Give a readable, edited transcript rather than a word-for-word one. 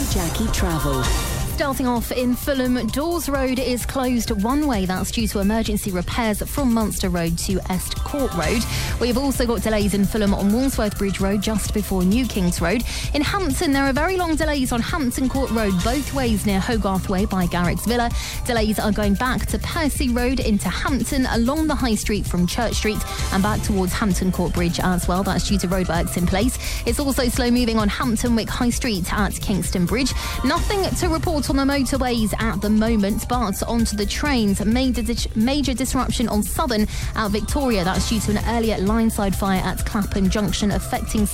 Jackie Travel. Starting off in Fulham, Dawes Road is closed one way. That's due to emergency repairs from Munster Road to Est Court Road. We've also got delays in Fulham on Wandsworth Bridge Road just before New Kings Road. In Hampton, there are very long delays on Hampton Court Road both ways near Hogarth Way by Garricks Villa. Delays are going back to Percy Road into Hampton along the High Street from Church Street and back towards Hampton Court Bridge as well. That's due to roadworks in place. It's also slow moving on Hampton Wick High Street at Kingston Bridge. Nothing to report on the motorways at the moment, but onto the trains. Major disruption on Southern at Victoria. That's due to an earlier line-side fire at Clapham Junction affecting